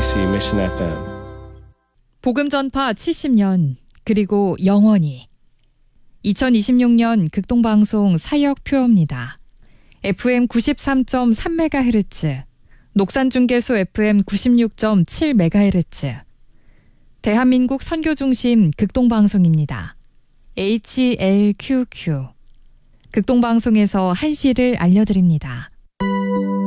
KBOC Mission FM. 복음 전파 70년 그리고 영원히 2026년 극동방송 사역 표어입니다. FM 93.3MHz, 녹산중계소 FM 96.7MHz, 대한민국 선교중심 극동방송입니다. HLQQ. 극동방송에서 한시를 알려드립니다.